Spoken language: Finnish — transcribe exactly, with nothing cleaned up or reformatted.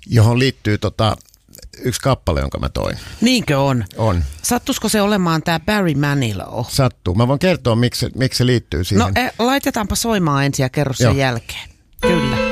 johon liittyy tota, yksi kappale, jonka mä toin. Niinkö on? On. Sattuisiko se olemaan tämä Barry Manilow? Sattuu. Mä voin kertoa, miksi, miksi se liittyy siihen. No e, laitetaanpa soimaan ensin ja kerro sen Joo. jälkeen. Kyllä.